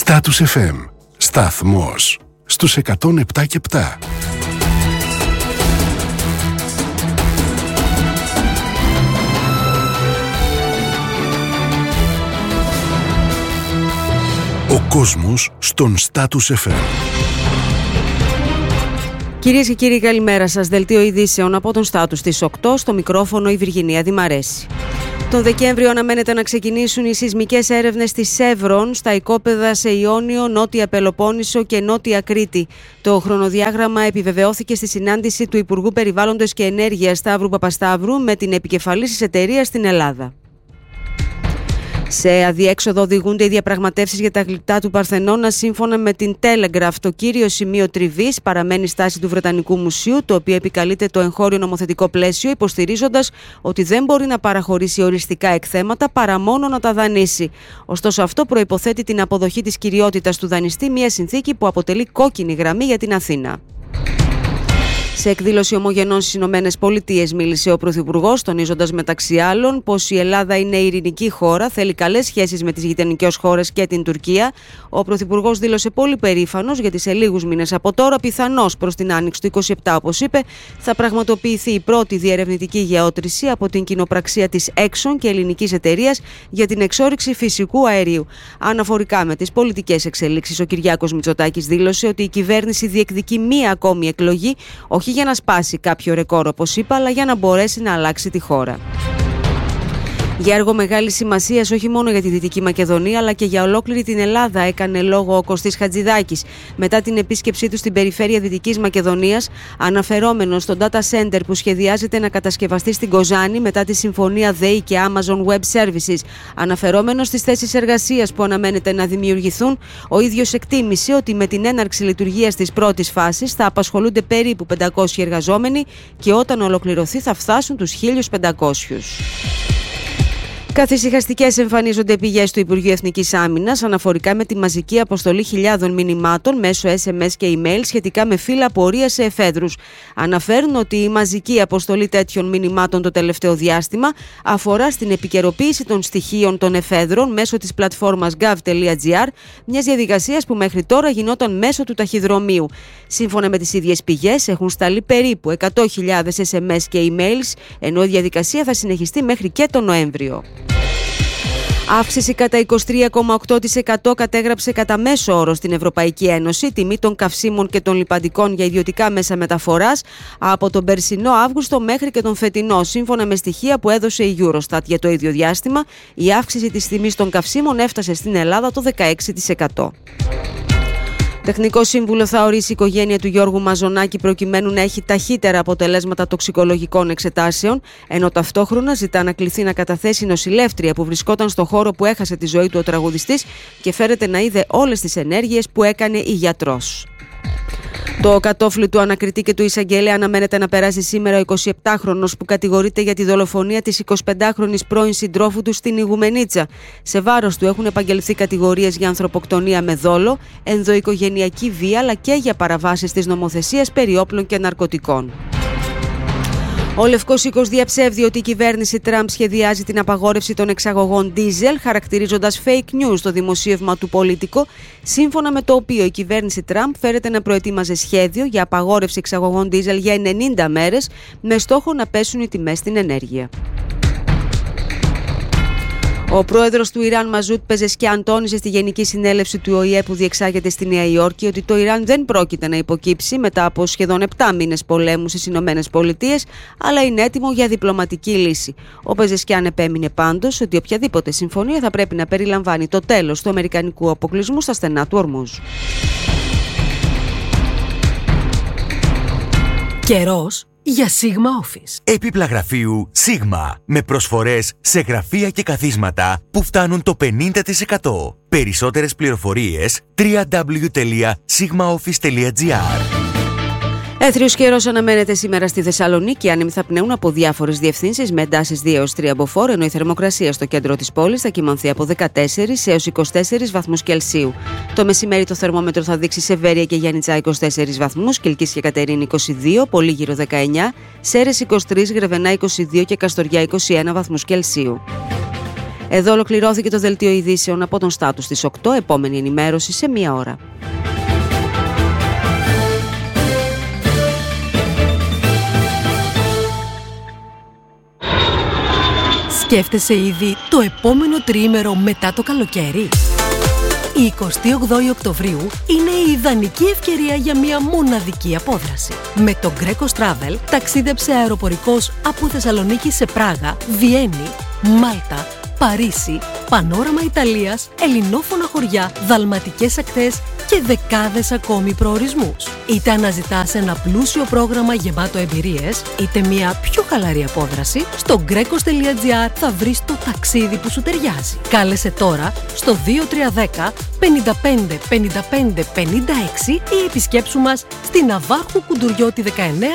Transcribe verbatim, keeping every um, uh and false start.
Status εφ εμ. Σταθμός στους εκατόν επτά και επτά. Ο κόσμος στον Status εφ εμ. Κυρίες και κύριοι, καλημέρα σας. Δελτίο ειδήσεων από τον Status της οκτώ, στο μικρόφωνο η Βυργινία Δημαρέση. Τον Δεκέμβριο αναμένεται να ξεκινήσουν οι σεισμικές έρευνες στη Σεύρον, στα οικόπεδα σε Ιόνιο, Νότια Πελοπόννησο και Νότια Κρήτη. Το χρονοδιάγραμμα επιβεβαιώθηκε στη συνάντηση του Υπουργού Περιβάλλοντος και Ενέργειας Σταύρου Παπασταύρου με την επικεφαλής της εταιρείας στην Ελλάδα. Σε αδιέξοδο οδηγούνται οι διαπραγματεύσεις για τα γλυπτά του Παρθενώνα. Σύμφωνα με την Telegraph, το κύριο σημείο τριβής παραμένει η στάση του Βρετανικού Μουσείου, το οποίο επικαλείται το εγχώριο νομοθετικό πλαίσιο, υποστηρίζοντας ότι δεν μπορεί να παραχωρήσει οριστικά εκθέματα παρά μόνο να τα δανείσει. Ωστόσο, αυτό προϋποθέτει την αποδοχή της κυριότητας του δανειστή, μια συνθήκη που αποτελεί κόκκινη γραμμή για την Αθήνα. Σε εκδήλωση ομογενών στις Ηνωμένες Πολιτείες μίλησε ο Πρωθυπουργός, τονίζοντας μεταξύ άλλων πως η Ελλάδα είναι ειρηνική χώρα, θέλει καλές σχέσεις με τις γειτονικές χώρες και την Τουρκία. Ο Πρωθυπουργός δήλωσε πολύ περήφανος γιατί σε λίγους μήνες από τώρα, πιθανώς προς την άνοιξη του είκοσι επτά, όπως είπε, θα πραγματοποιηθεί η πρώτη διερευνητική γεώτρηση από την κοινοπραξία της Exxon και ελληνικής εταιρείας για την εξόρυξη φυσικού αερίου. Αναφορικά με τις πολιτικές εξελίξεις, ο Κυριάκος Μητσοτάκης δήλωσε ότι η κυβέρνηση διεκδικεί μία ακόμη εκλογή, όχι για να σπάσει κάποιο ρεκόρ, όπως είπα, αλλά για να μπορέσει να αλλάξει τη χώρα. Για έργο μεγάλης σημασίας όχι μόνο για τη Δυτική Μακεδονία αλλά και για ολόκληρη την Ελλάδα έκανε λόγο ο Κωστής Χατζηδάκης μετά την επίσκεψή του στην περιφέρεια Δυτικής Μακεδονίας, αναφερόμενος στο data center που σχεδιάζεται να κατασκευαστεί στην Κοζάνη μετά τη συμφωνία ΔΕΗ και Amazon Web Services. Αναφερόμενος στις θέσεις εργασίας που αναμένεται να δημιουργηθούν, ο ίδιος εκτίμησε ότι με την έναρξη λειτουργίας της πρώτης φάσης θα απασχολούνται περίπου πεντακόσιοι εργαζόμενοι και όταν ολοκληρωθεί θα φτάσουν τους χίλιους πεντακόσιους. Καθησυχαστικές εμφανίζονται πηγές του Υπουργείου Εθνικής Άμυνας αναφορικά με τη μαζική αποστολή χιλιάδων μηνυμάτων μέσω ες εμ ες και email σχετικά με φύλλα πορείας σε εφέδρους. Αναφέρουν ότι η μαζική αποστολή τέτοιων μηνυμάτων το τελευταίο διάστημα αφορά στην επικαιροποίηση των στοιχείων των εφέδρων μέσω της πλατφόρμας gov.gr, μιας διαδικασίας που μέχρι τώρα γινόταν μέσω του ταχυδρομείου. Σύμφωνα με τις ίδιες πηγές, έχουν σταλεί περίπου εκατό χιλιάδες ες εμ ες και emails, ενώ η διαδικασία θα συνεχιστεί μέχρι και τον Νοέμβριο. Αύξηση κατά είκοσι τρία κόμμα οκτώ τοις εκατό κατέγραψε κατά μέσο όρο στην Ευρωπαϊκή Ένωση η τιμή των καυσίμων και των λιπαντικών για ιδιωτικά μέσα μεταφοράς από τον περσινό Αύγουστο μέχρι και τον φετινό, σύμφωνα με στοιχεία που έδωσε η Eurostat. Για το ίδιο διάστημα, η αύξηση της τιμής των καυσίμων έφτασε στην Ελλάδα το δεκαέξι τοις εκατό. Τεχνικό σύμβουλο θα ορίσει η οικογένεια του Γιώργου Μαζονάκη προκειμένου να έχει ταχύτερα αποτελέσματα τοξικολογικών εξετάσεων, ενώ ταυτόχρονα ζητά να κληθεί να καταθέσει νοσηλεύτρια που βρισκόταν στο χώρο που έχασε τη ζωή του ο τραγουδιστής και φέρεται να είδε όλες τις ενέργειες που έκανε η γιατρός. Το κατόφλι του ανακριτή και του εισαγγελέα αναμένεται να περάσει σήμερα ο εικοσιεπτάχρονος που κατηγορείται για τη δολοφονία της εικοσιπεντάχρονης πρώην συντρόφου του στην Ιγουμενίτσα. Σε βάρος του έχουν επαγγελθεί κατηγορίες για ανθρωποκτονία με δόλο, ενδοοικογενειακή βία αλλά και για παραβάσεις της νομοθεσίας περί όπλων και ναρκωτικών. Ο Λευκός Οίκος διαψεύδει ότι η κυβέρνηση Τραμπ σχεδιάζει την απαγόρευση των εξαγωγών ντίζελ, χαρακτηρίζοντας fake news το δημοσίευμα του Πολίτικο, σύμφωνα με το οποίο η κυβέρνηση Τραμπ φέρεται να προετοίμαζε σχέδιο για απαγόρευση εξαγωγών ντίζελ για ενενήντα μέρες, με στόχο να πέσουν οι τιμές στην ενέργεια. Ο πρόεδρος του Ιράν, Μαζούτ Πεζεσκιάν, τόνισε στη Γενική Συνέλευση του Ο Η Ε που διεξάγεται στη Νέα Υόρκη ότι το Ιράν δεν πρόκειται να υποκύψει μετά από σχεδόν επτά μήνες πολέμου στις Ηνωμένες Πολιτείες, αλλά είναι έτοιμο για διπλωματική λύση. Ο Πεζεσκιάν επέμεινε πάντως ότι οποιαδήποτε συμφωνία θα πρέπει να περιλαμβάνει το τέλος του αμερικανικού αποκλεισμού στα στενά του Ορμούζ. Καιρός για Sigma Office. Έπιπλα γραφείου Sigma με προσφορές σε γραφεία και καθίσματα που φτάνουν το πενήντα τοις εκατό. Περισσότερες πληροφορίες double-u double-u double-u τελεία sigma office τελεία gr. Έθριος καιρός αναμένεται σήμερα στη Θεσσαλονίκη. Άνεμοι θα πνέουν από διάφορες διευθύνσεις με εντάσεις δύο έως τρία μποφόρ, ενώ η θερμοκρασία στο κέντρο της πόλης θα κυμανθεί από δεκατέσσερις έως είκοσι τέσσερις βαθμούς Κελσίου. Το μεσημέρι το θερμόμετρο θα δείξει Σεβέρεια και Γιάννητσά είκοσι τέσσερις βαθμούς, Κιλκής και Κατερίνη είκοσι δύο, Πολύγυρο δεκαεννιά, Σέρρες είκοσι τρία, Γρεβενά είκοσι δύο και Καστοριά είκοσι ένα βαθμούς Κελσίου. Εδώ ολοκληρώθηκε το Δελτίο Ειδήσεων από τον Στάτους στις οκτώ. Επόμενη ενημέρωση σε μία ώρα. Σκέφτεσαι ήδη το επόμενο τριήμερο μετά το καλοκαίρι? Η εικοστή όγδοη Οκτωβρίου είναι η ιδανική ευκαιρία για μια μοναδική απόδραση. Με το Greco Travel ταξίδεψε αεροπορικός από Θεσσαλονίκη σε Πράγα, Βιέννη, Μάλτα, Παρίσι, πανόραμα Ιταλίας, ελληνόφωνα χωριά, δαλματικές ακτές και δεκάδες ακόμη προορισμούς. Είτε αναζητάς ένα πλούσιο πρόγραμμα γεμάτο εμπειρίες, είτε μια πιο χαλαρή απόδραση, στο γκρέκος τελεία τζι άρ θα βρεις το ταξίδι που σου ταιριάζει. Κάλεσε τώρα στο δύο τρία ένα μηδέν πέντε πέντε πέντε πέντε πέντε έξι ή επισκέψου μας στη Ναβάρχου Κουντουριώτη δεκαεννέα